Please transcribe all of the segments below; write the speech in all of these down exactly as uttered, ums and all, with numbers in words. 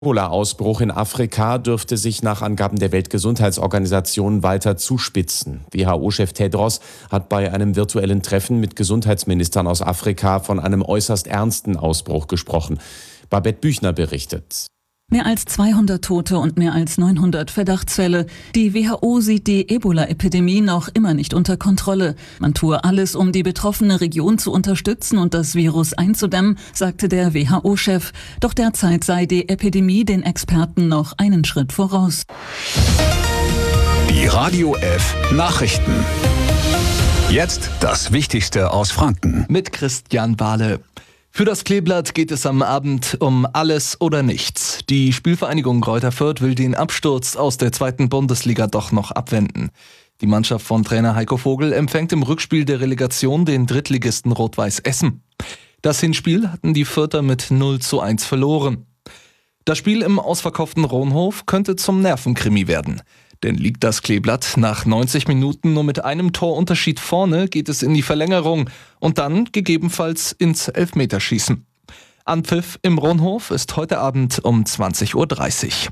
Ebola-Ausbruch in Afrika dürfte sich nach Angaben der Weltgesundheitsorganisation weiter zuspitzen. W H O-Chef Tedros hat bei einem virtuellen Treffen mit Gesundheitsministern aus Afrika von einem äußerst ernsten Ausbruch gesprochen. Babette Büchner berichtet. Mehr als zweihundert Tote und mehr als neunhundert Verdachtsfälle. Die W H O sieht die Ebola-Epidemie noch immer nicht unter Kontrolle. Man tue alles, um die betroffene Region zu unterstützen und das Virus einzudämmen, sagte der W H O-Chef. Doch derzeit sei die Epidemie den Experten noch einen Schritt voraus. Die Radio F Nachrichten. Jetzt das Wichtigste aus Franken. Mit Christian Bahle. Für das Kleeblatt geht es am Abend um alles oder nichts. Die Spielvereinigung Greuther Fürth will den Absturz aus der zweiten Bundesliga doch noch abwenden. Die Mannschaft von Trainer Heiko Vogel empfängt im Rückspiel der Relegation den Drittligisten Rot-Weiß Essen. Das Hinspiel hatten die Fürther mit null zu eins verloren. Das Spiel im ausverkauften Ronhof könnte zum Nervenkrimi werden. Denn liegt das Kleeblatt nach neunzig Minuten nur mit einem Torunterschied vorne, geht es in die Verlängerung und dann gegebenenfalls ins Elfmeterschießen. Anpfiff im Ronhof ist heute Abend um zwanzig Uhr dreißig.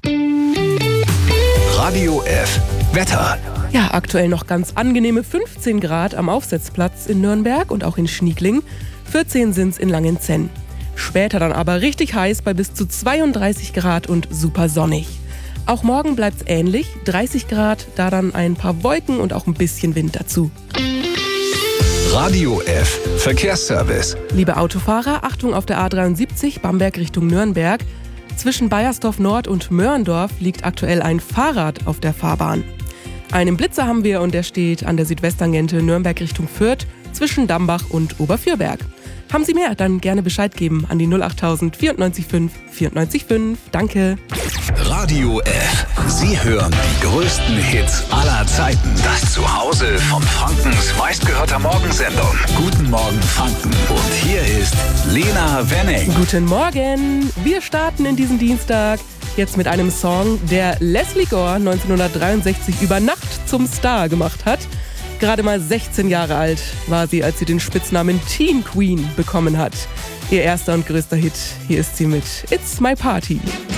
Radio F Wetter. Ja, aktuell noch ganz angenehme fünfzehn Grad am Aufsetzplatz in Nürnberg und auch in Schniegling. vierzehn sind's in Langenzenn. Später dann aber richtig heiß bei bis zu zweiunddreißig Grad und super sonnig. Auch morgen bleibt's ähnlich, dreißig Grad, da dann ein paar Wolken und auch ein bisschen Wind dazu. Radio F Verkehrsservice. Liebe Autofahrer, Achtung auf der A dreiundsiebzig Bamberg Richtung Nürnberg. Zwischen Baiersdorf Nord und Möhrendorf liegt aktuell ein Fahrrad auf der Fahrbahn. Einen Blitzer haben wir und der steht an der Südwesttangente Nürnberg Richtung Fürth zwischen Dambach und Oberfürberg. Haben Sie mehr, dann gerne Bescheid geben an die null acht null null neun vier fünf vier neun fünf. Danke. Radio F. Sie hören die größten Hits aller Zeiten. Das Zuhause von Frankens meistgehörter Morgensendung. Guten Morgen Franken. Und hier ist Lena Wenning. Guten Morgen. Wir starten in diesen Dienstag jetzt mit einem Song, der Leslie Gore neunzehnhundertdreiundsechzig über Nacht zum Star gemacht hat. Gerade mal sechzehn Jahre alt war sie, als sie den Spitznamen Teen Queen bekommen hat. Ihr erster und größter Hit, hier ist sie mit It's My Party.